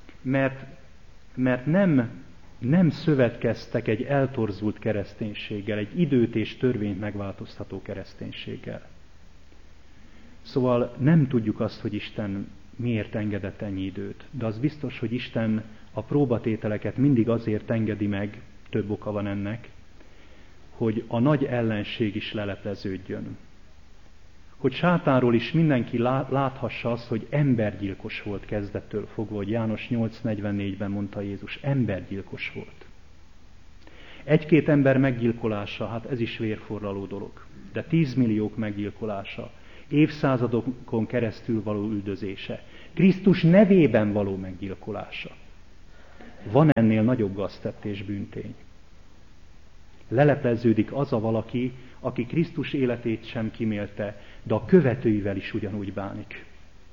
mert nem szövetkeztek egy eltorzult kereszténységgel, egy időt és törvényt megváltoztató kereszténységgel. Szóval nem tudjuk azt, hogy Isten miért engedett ennyi időt, de az biztos, hogy Isten a próbatételeket mindig azért engedi meg, több oka van ennek, hogy a nagy ellenség is lelepleződjön. hogy sátánról is mindenki láthassa azt, hogy embergyilkos volt kezdettől fogva, hogy János 8:44-ben mondta Jézus, embergyilkos volt. Egy-két ember meggyilkolása, hát ez is vérforraló dolog, de 10 milliók meggyilkolása, évszázadokon keresztül való üldözése, Krisztus nevében való meggyilkolása. Van ennél nagyobb gaztett és bűntény. Lelepleződik az a valaki, aki Krisztus életét sem kimélte, de a követőivel is ugyanúgy bánik.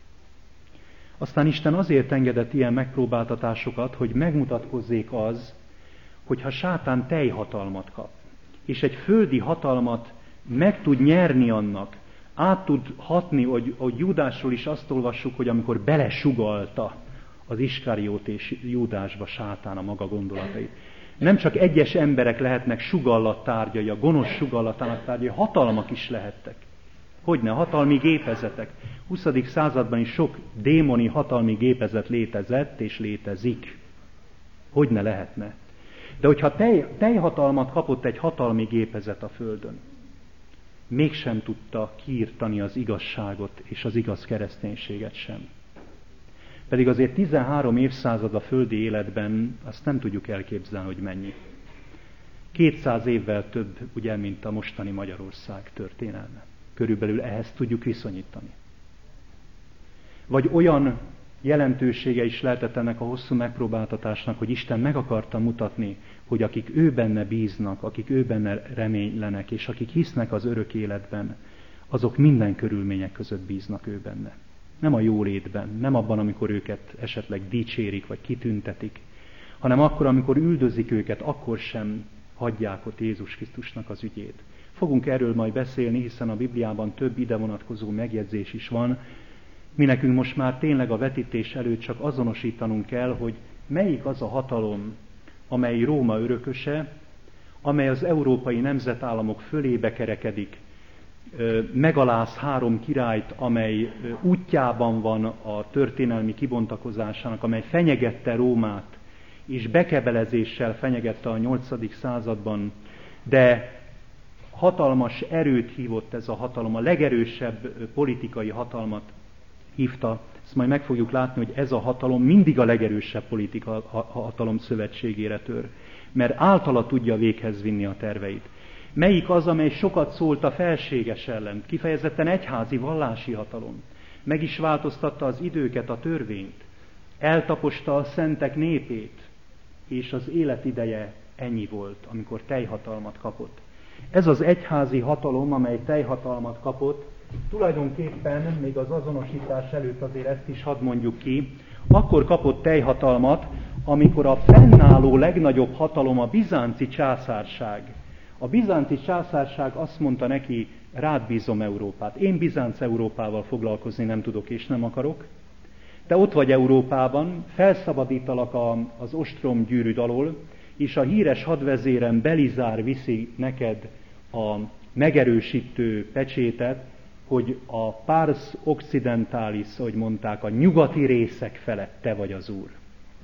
Aztán Isten azért engedett ilyen megpróbáltatásokat, hogy megmutatkozzék az, hogyha sátán teljhatalmat kap, és egy földi hatalmat meg tud nyerni annak, át tud hatni, hogy Júdásról is azt olvassuk, hogy amikor belesugalta az Iskariót és Júdásba sátán a maga gondolatait. Nem csak egyes emberek lehetnek sugallattárgyai, a gonosz sugallatának tárgyai, hatalmak is lehettek. Hogyne, hatalmi gépezetek. 20. században is sok démoni hatalmi gépezet létezett és létezik. Hogyne lehetne. De hogyha teljhatalmat kapott egy hatalmi gépezet a földön, mégsem tudta kiirtani az igazságot és az igaz kereszténységet sem. Pedig azért 13 évszázad a földi életben, azt nem tudjuk elképzelni, hogy mennyi. 200 évvel több, ugye, mint a mostani Magyarország történelme. Körülbelül ehhez tudjuk viszonyítani. Vagy olyan jelentősége is lehetett ennek a hosszú megpróbáltatásnak, hogy Isten meg akarta mutatni, hogy akik ő benne bíznak, akik ő benne reménylenek, és akik hisznek az örök életben, azok minden körülmények között bíznak ő benne. Nem a jólétben, nem abban, amikor őket esetleg dicsérik, vagy kitüntetik, hanem akkor, amikor üldözik őket, akkor sem hagyják ott Jézus Krisztusnak az ügyét. Fogunk erről majd beszélni, hiszen a Bibliában több ide vonatkozó megjegyzés is van. Mi nekünk most már tényleg a vetítés előtt csak azonosítanunk kell, hogy melyik az a hatalom, amely Róma örököse, amely az európai nemzetállamok fölébe kerekedik, megaláz 3 királyt, amely útjában van a történelmi kibontakozásának, amely fenyegette Rómát, és bekebelezéssel fenyegette a 8. században, de hatalmas erőt hívott ez a hatalom, a legerősebb politikai hatalmat hívta. Ezt majd meg fogjuk látni, hogy ez a hatalom mindig a legerősebb politika hatalom szövetségére tör, mert általa tudja véghez vinni a terveit. Melyik az, amely sokat szólt a felséges ellen, kifejezetten egyházi vallási hatalom. Meg is változtatta az időket, a törvényt, eltaposta a szentek népét, és az életideje ennyi volt, amikor teljhatalmat kapott. Ez az egyházi hatalom, amely teljhatalmat kapott, tulajdonképpen még az azonosítás előtt azért ezt is hadd mondjuk ki, akkor kapott teljhatalmat, amikor a fennálló legnagyobb hatalom a bizánci császárság. A bizánci császárság azt mondta neki, rád bízom Európát. Én Bizánc Európával foglalkozni nem tudok és nem akarok. Te ott vagy Európában, felszabadítalak az ostromgyűrűd alól, és a híres hadvezérem Belizár viszi neked a megerősítő pecsétet, hogy a Pars Occidentalis, ahogy mondták, a nyugati részek felett te vagy az Úr.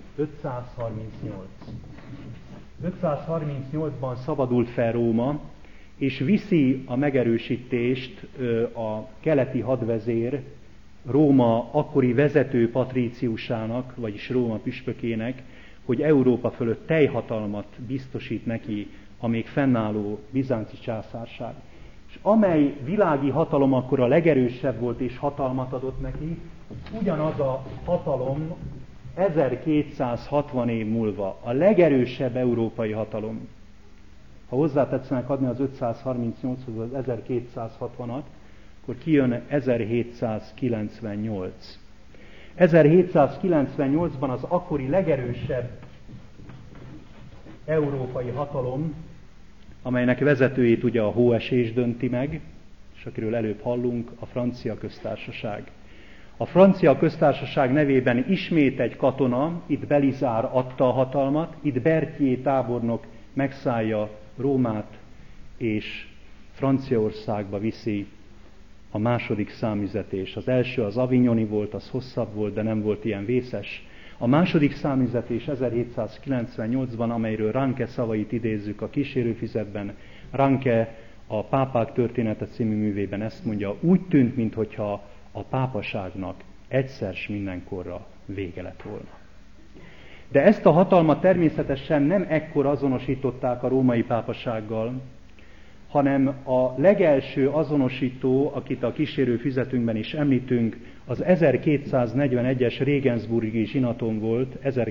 538-ban szabadul fel Róma, és viszi a megerősítést a keleti hadvezér Róma akkori vezető patríciusának, vagyis Róma püspökének, hogy Európa fölött teljhatalmat biztosít neki a még fennálló bizánci császárság. És amely világi hatalom akkor a legerősebb volt és hatalmat adott neki, ugyanaz a hatalom 1260 év múlva a legerősebb európai hatalom. Ha hozzátetszenek adni az 538-hoz az 1260-at, akkor kijön 1798. 1798-ban az akkori legerősebb európai hatalom, amelynek vezetőjét ugye a hóesés dönti meg, és akiről előbb hallunk, a Francia Köztársaság. A Francia Köztársaság nevében ismét egy katona, itt Belizár adta a hatalmat, itt Berthier tábornok megszállja Rómát, és Franciaországba viszi a második számüzetés. Az első az avignoni volt, az hosszabb volt, de nem volt ilyen vészes. A második számüzetés 1798-ban, amelyről Ranke szavait idézzük a kísérőfüzetben, Ranke a Pápák története című művében ezt mondja, úgy tűnt, minthogyha a pápaságnak egyszer s mindenkorra vége lett volna. De ezt a hatalmat természetesen nem ekkor azonosították a római pápasággal, hanem a legelső azonosító, akit a kísérő füzetünkben is említünk, az 1241-es Regensburgi zsinaton volt,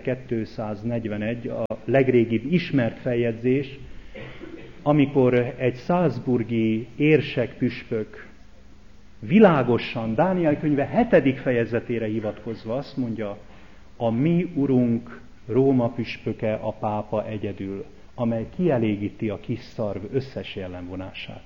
1241, a legrégibb ismert feljegyzés, amikor egy salzburgi érsek püspök világosan, Dániel könyve 7. fejezetére hivatkozva azt mondja, a mi urunk Róma püspöke a pápa egyedül, amely kielégíti a kis szarv összes jellemvonását.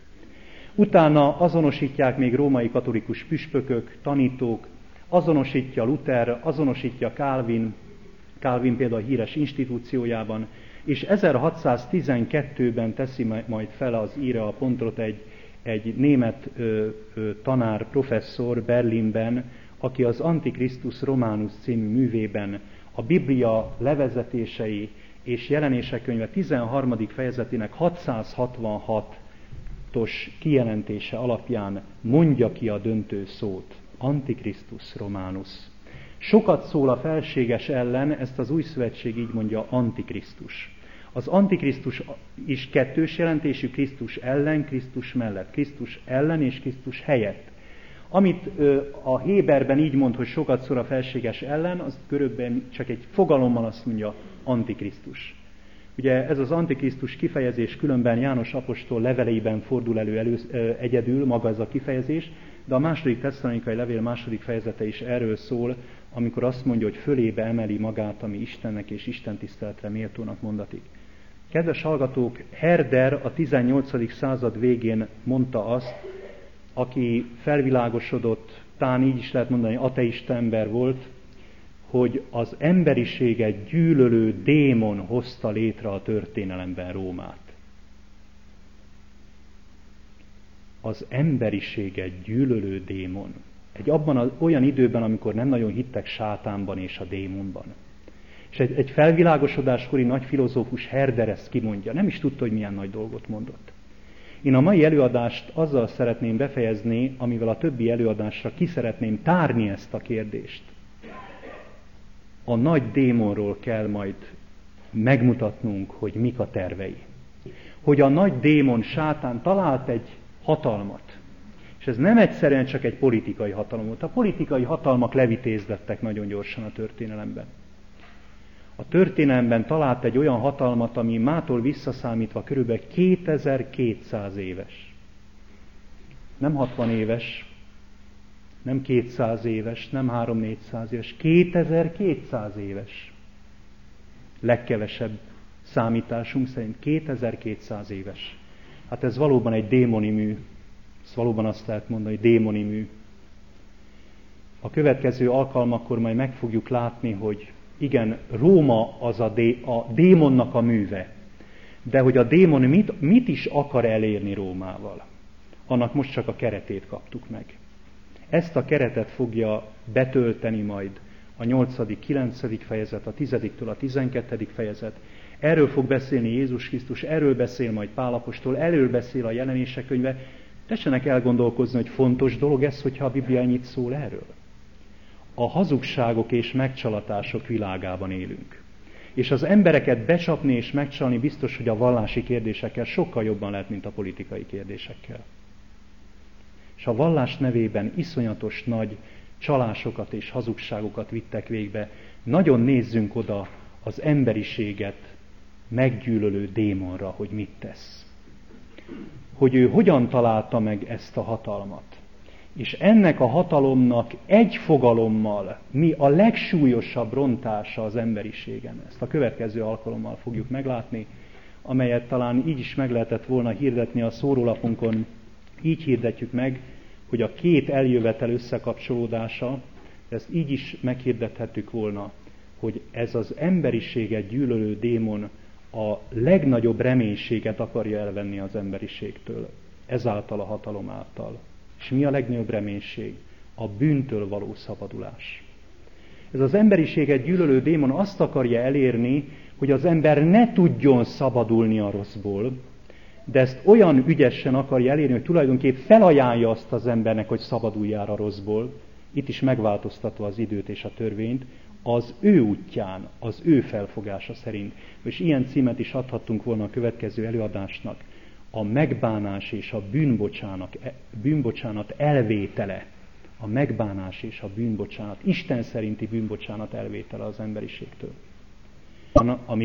Utána azonosítják még római katolikus püspökök, tanítók, azonosítja Luther, azonosítja Calvin például a híres institúciójában, és 1612-ben teszi majd fel az íre a pontot egy német tanár, professzor Berlinben, aki az Antichristus Romanus című művében a Biblia levezetései és Jelenések könyve 13. fejezetének 666-os kijelentése alapján mondja ki a döntő szót, Antichristus Romanus. Sokat szól a felséges ellen, ezt az új szövetség így mondja, Antikrisztus. Az Antikrisztus is kettős jelentésű, Krisztus ellen, Krisztus mellett, Krisztus ellen és Krisztus helyett. Amit a Héberben így mond, hogy sokat szól a felséges ellen, az körülbelül csak egy fogalommal azt mondja, Antikrisztus. Ugye ez az Antikrisztus kifejezés különben János apostol leveleiben fordul elő egyedül, maga ez a kifejezés, de a második Tesszalonikai levél második fejezete is erről szól, amikor azt mondja, hogy fölébe emeli magát, ami Istennek és Isten tiszteletre méltónak mondatik. Kedves hallgatók, Herder a 18. század végén mondta azt, aki felvilágosodott, talán így is lehet mondani, ateista ember volt, hogy az emberiséget gyűlölő démon hozta létre a történelemben Rómát. Az emberiséget gyűlölő démon. Olyan időben, amikor nem nagyon hittek sátánban és a démonban. És egy felvilágosodáskori nagy filozófus Herder ezt kimondja. Nem is tudta, hogy milyen nagy dolgot mondott. Én a mai előadást azzal szeretném befejezni, amivel a többi előadásra ki szeretném tárni ezt a kérdést. A nagy démonról kell majd megmutatnunk, hogy mik a tervei. Hogy a nagy démon, sátán talált egy hatalmat. És ez nem egyszerűen csak egy politikai hatalom volt. A politikai hatalmak levitézlettek nagyon gyorsan a történelemben. A történelemben talált egy olyan hatalmat, ami mától visszaszámítva körülbelül 2200 éves. Nem 60 éves, nem 200 éves, nem 300-400 éves, 2200 éves. Legkevesebb számításunk szerint 2200 éves. Hát ez valóban egy démoni mű. Ez valóban azt lehet mondani, hogy démoni mű. A következő alkalmakkor majd meg fogjuk látni, hogy igen, Róma az a démonnak a műve. De hogy a démon mit is akar elérni Rómával? Annak most csak a keretét kaptuk meg. Ezt a keretet fogja betölteni majd a 8., 9. fejezet, a 10-től a 12. fejezet. Erről fog beszélni Jézus Krisztus, erről beszél majd Pál apostol, erről beszél a Jelenések könyve. Tessenek elgondolkozni, hogy fontos dolog ez, hogyha a Biblia ennyit szól erről. A hazugságok és megcsalatások világában élünk. És az embereket becsapni és megcsalni biztos, hogy a vallási kérdésekkel sokkal jobban lehet, mint a politikai kérdésekkel. És a vallás nevében iszonyatos nagy csalásokat és hazugságokat vittek végbe. Nagyon nézzünk oda az emberiséget meggyűlölő démonra, hogy mit tesz. Hogy ő hogyan találta meg ezt a hatalmat. És ennek a hatalomnak egy fogalommal mi a legsúlyosabb rontása az emberiségen. Ezt a következő alkalommal fogjuk meglátni, amelyet talán így is meg lehetett volna hirdetni a szórólapunkon. Így hirdetjük meg, hogy a két eljövetel összekapcsolódása, ezt így is meghirdethettük volna, hogy ez az emberiséget gyűlölő démon a legnagyobb reménységet akarja elvenni az emberiségtől, ezáltal a hatalom által. És mi a legnagyobb reménység? A bűntől való szabadulás. Ez az emberiséget gyűlölő démon azt akarja elérni, hogy az ember ne tudjon szabadulni a rosszból, de ezt olyan ügyesen akarja elérni, hogy tulajdonképp felajánlja azt az embernek, hogy szabaduljál a rosszból, itt is megváltoztatva az időt és a törvényt, az ő útján, az ő felfogása szerint. És ilyen címet is adhattunk volna a következő előadásnak. A megbánás és a bűnbocsánat elvétele. A megbánás és a bűnbocsánat, Isten szerinti bűnbocsánat elvétele az emberiségtől. Ami